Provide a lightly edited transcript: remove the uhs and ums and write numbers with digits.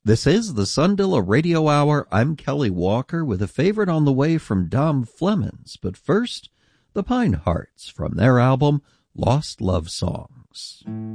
This is the Sundilla Radio Hour. I'm Kelly Walker with a favorite on the way from Dom Flemons. But first, the Pine Hearts from their album Lost Love Songs.